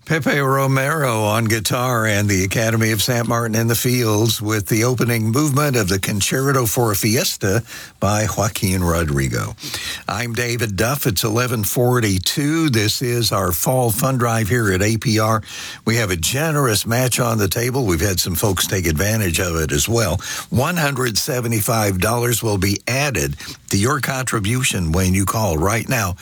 Pepe Romero on guitar and the Academy of St. Martin in the Fields with the opening movement of the Concerto for a Fiesta by Joaquin Rodrigo. I'm David Duff. It's 11:42. This is our fall fund drive here at APR. We have a generous match on the table. We've had some folks take advantage of it as well. $175 will be added to your contribution when you call right now.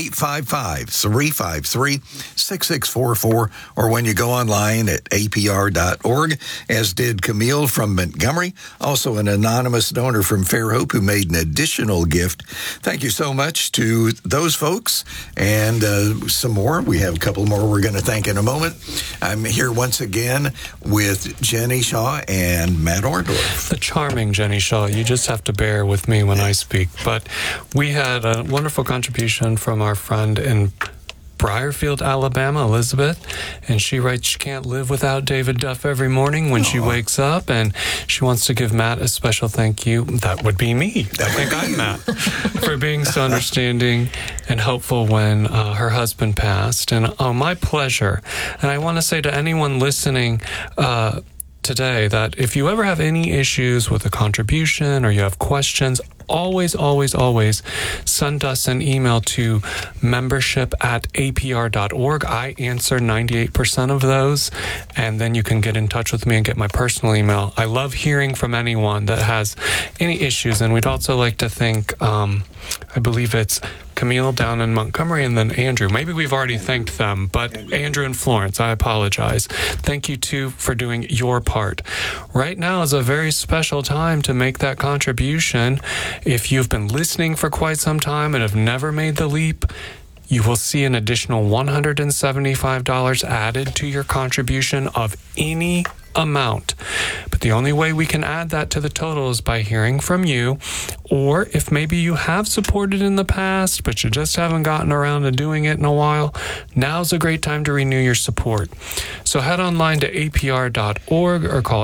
855-353-6644, or when you go online at apr.org, as did Camille from Montgomery, also an anonymous donor from Fairhope who made an additional gift. Thank you so much to those folks, and some more. We have a couple more we're going to thank in a moment. I'm here once again with Jenny Shaw and Matt Orndorff. The charming Jenny Shaw. You just have to bear with me when I speak. But we had a wonderful contribution from our friend in Briarfield, Alabama, Elizabeth, and she writes she can't live without David Duff every morning when she wakes up, and she wants to give Matt a special thank you. That would be me. I think I'm Matt, for being so understanding and helpful when her husband passed. And my pleasure. And I want to say to anyone listening today that if you ever have any issues with a contribution or you have questions, always send us an email to membership@apr.org. I answer 98% of those, and then you can get in touch with me and get my personal email. I love hearing from anyone that has any issues, and we'd also like to thank, I believe it's Camille down in Montgomery, and then Andrew. Maybe we've already thanked them, but Andrew and Florence, I apologize. Thank you, too, for doing your part. Right now is a very special time to make that contribution. If you've been listening for quite some time and have never made the leap, you will see an additional $175 added to your contribution of any amount. But the only way we can add that to the total is by hearing from you, or if maybe you have supported in the past, but you just haven't gotten around to doing it in a while, now's a great time to renew your support. So head online to apr.org or call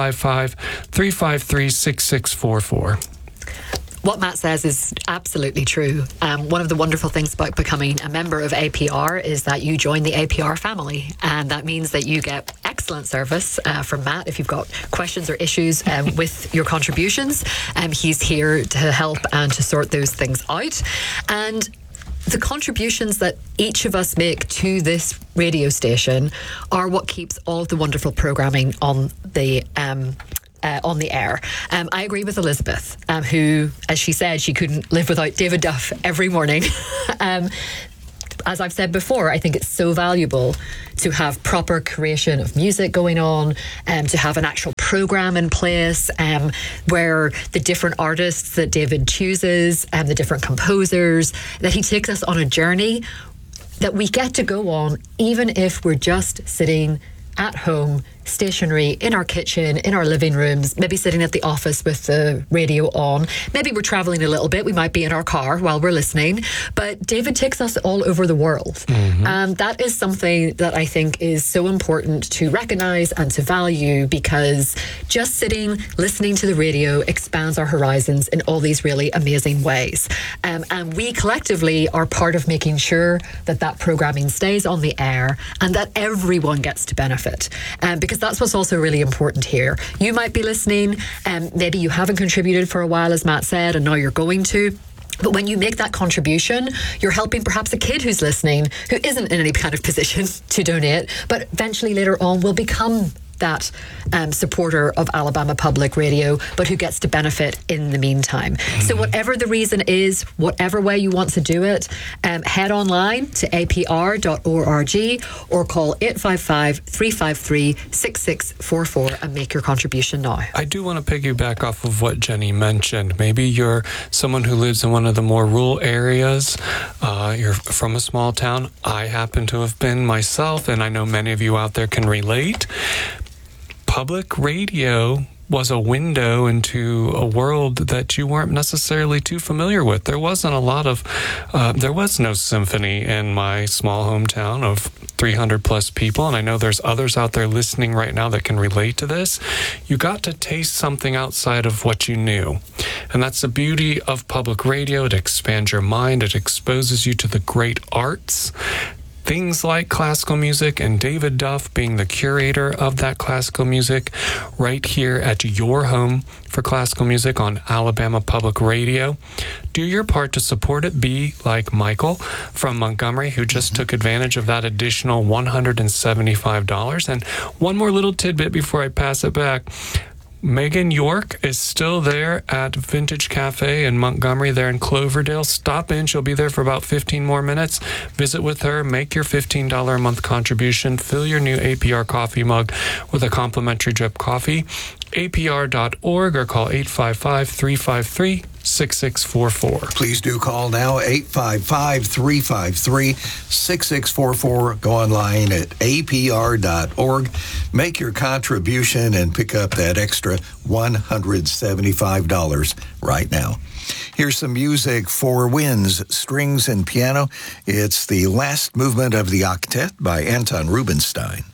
855-353-6644. What Matt says is absolutely true. One of the wonderful things about becoming a member of APR is that you join the APR family, and that means that you get excellent service from Matt if you've got questions or issues with your contributions. He's here to help and to sort those things out. And the contributions that each of us make to this radio station are what keeps all of the wonderful programming on the air. I agree with Elizabeth, who, as she said, she couldn't live without David Duff every morning. As I've said before, I think it's so valuable to have proper creation of music going on, to have an actual program in place where the different artists that David chooses and the different composers, that he takes us on a journey that we get to go on, even if we're just sitting at home, stationary, in our kitchen, in our living rooms, maybe sitting at the office with the radio on. Maybe we're traveling a little bit. We might be in our car while we're listening. But David takes us all over the world. And that is something that I think is so important to recognise and to value, because just sitting, listening to the radio expands our horizons in all these really amazing ways. And we collectively are part of making sure that that programming stays on the air and that everyone gets to benefit. Because that's what's also really important here. You might be listening, maybe you haven't contributed for a while, as Matt said, and now you're going to. But when you make that contribution, you're helping perhaps a kid who's listening, who isn't in any kind of position to donate, but eventually later on will become that supporter of Alabama Public Radio, but who gets to benefit in the meantime. So whatever the reason is, whatever way you want to do it, head online to apr.org or call 855-353-6644 and make your contribution now. I do want to piggyback off of what Jenny mentioned. Maybe you're someone who lives in one of the more rural areas. You're from a small town. I happen to have been myself, and I know many of you out there can relate. Public radio was a window into a world that you weren't necessarily too familiar with. There wasn't a lot of, there was no symphony in my small hometown of 300 plus people, and I know there's others out there listening right now that can relate to this. You got to taste something outside of what you knew. And that's the beauty of public radio. It expands your mind. It exposes you to the great arts. things like classical music and David Duff being the curator of that classical music right here at your home for classical music on Alabama Public Radio. Do your part to support it. Be like Michael from Montgomery, who just took advantage of that additional $175. And one more little tidbit before I pass it back. Megan York is still there at Vintage Cafe in Montgomery there in Cloverdale. Stop in. She'll be there for about 15 more minutes. Visit with her. Make your $15 a month contribution. Fill your new APR coffee mug with a complimentary drip coffee. APR.org or call 855-353-6644. Please do call now, 855-353-6644. Go online at apr.org. Make your contribution and pick up that extra $175 right now. Here's some music for winds, strings, and piano. It's the last movement of the octet by Anton Rubinstein.